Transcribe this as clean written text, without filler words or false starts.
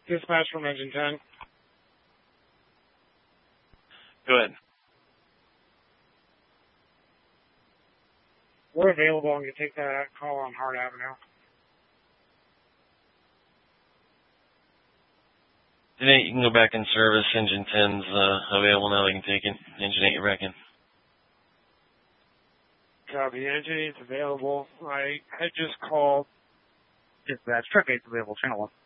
Dispatch from Engine 10. Go ahead. We're available and you take that call on Hart Avenue. Today you can go back in service. Engine 10's available now. They can take it. Engine 8 wrecking. Copy. Engine 8's available. I just called. Dispatch, truck 8's available. Channel 1.